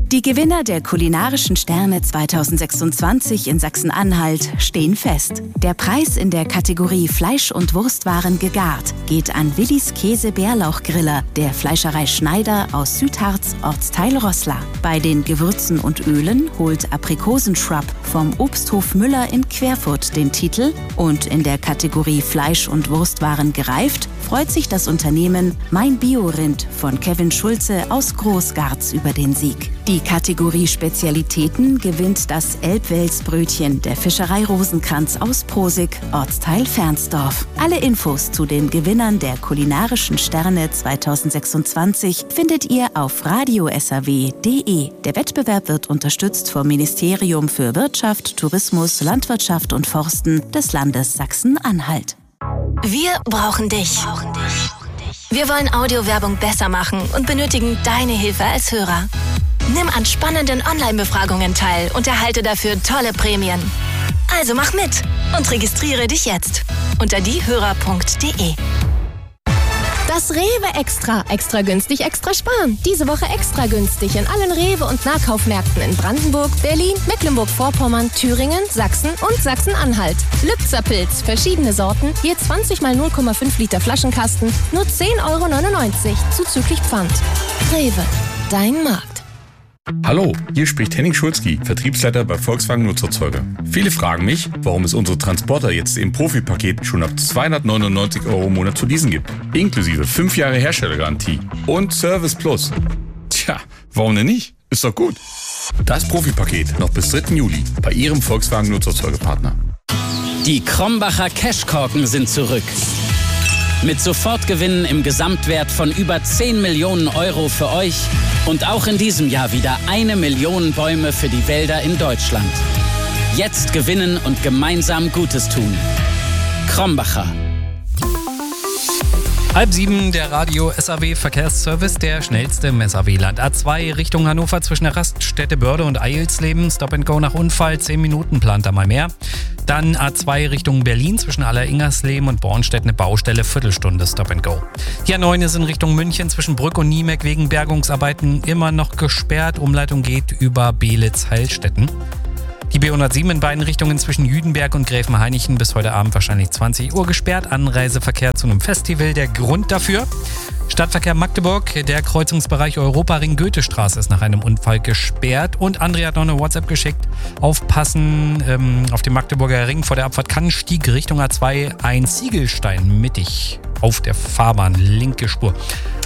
Die Gewinner der kulinarischen Sterne 2026 in Sachsen-Anhalt stehen fest. Der Preis in der Kategorie Fleisch- und Wurstwaren gegart geht an Willis Käse-Bärlauchgriller der Fleischerei Schneider aus Südharz, Ortsteil Roßla. Bei den Gewürzen und Ölen holt Aprikosenschrub vom Obsthof Müller in Querfurt den Titel und in der Kategorie Fleisch- und Wurstwaren gereift freut sich das Unternehmen Mein Biorind von Kevin Schulze aus Großgarz über den Sieg. Die Kategorie Spezialitäten gewinnt das Elbwelsbrötchen der Fischerei Rosenkranz aus Prosig, Ortsteil Fernsdorf. Alle Infos zu den Gewinnern der kulinarischen Sterne 2026 findet ihr auf radiosaw.de. Der Wettbewerb wird unterstützt vom Ministerium für Wirtschaft, Tourismus, Landwirtschaft und Forsten des Landes Sachsen-Anhalt. Wir brauchen dich. Wir wollen Audiowerbung besser machen und benötigen deine Hilfe als Hörer. Nimm an spannenden Online-Befragungen teil und erhalte dafür tolle Prämien. Also mach mit und registriere dich jetzt unter diehörer.de. Das Rewe Extra. Extra günstig, extra sparen. Diese Woche extra günstig in allen Rewe- und Nahkaufmärkten in Brandenburg, Berlin, Mecklenburg-Vorpommern, Thüringen, Sachsen und Sachsen-Anhalt. Lübzer-Pilz, verschiedene Sorten, je 20 mal 0,5 Liter Flaschenkasten, nur 10,99 € zuzüglich Pfand. Rewe, dein Markt. Hallo, hier spricht Henning Schulzki, Vertriebsleiter bei Volkswagen Nutzerzeuger. Viele fragen mich, warum es unsere Transporter jetzt im Profi-Paket schon ab 299 € im Monat zu leasen gibt. Inklusive 5 Jahre Herstellergarantie und Service Plus. Tja, warum denn nicht? Ist doch gut. Das Profi-Paket noch bis 3. Juli bei Ihrem Volkswagen Nutzerzeugerpartner. Die Krombacher Cashkorken sind zurück. Mit Sofortgewinnen im Gesamtwert von über 10 Millionen € für euch und auch in diesem Jahr wieder 1 Million Bäume für die Wälder in Deutschland. Jetzt gewinnen und gemeinsam Gutes tun. Krombacher. 6:30, der Radio SAW Verkehrsservice, der schnellste im SAW-Land. A2 Richtung Hannover zwischen der Raststätte Börde und Eilsleben. Stop and Go nach Unfall, 10 Minuten plant da mal mehr. Dann A2 Richtung Berlin zwischen Aller-Ingersleben und Bornstedt eine Baustelle, Viertelstunde Stop and Go. Die A9 ist in Richtung München zwischen Brück und Niemeck wegen Bergungsarbeiten immer noch gesperrt. Umleitung geht über Beelitz-Heilstätten. Die B107 in beiden Richtungen zwischen Jüdenberg und Gräfenhainichen bis heute Abend wahrscheinlich 20 Uhr gesperrt. Anreiseverkehr zu einem Festival. Der Grund dafür: Stadtverkehr Magdeburg, der Kreuzungsbereich Europaring Goethestraße ist nach einem Unfall gesperrt. Und Andrea hat noch eine WhatsApp geschickt. Aufpassen, auf dem Magdeburger Ring vor der Abfahrt Kannstieg Richtung A2 ein Ziegelstein mittig auf der Fahrbahn, linke Spur.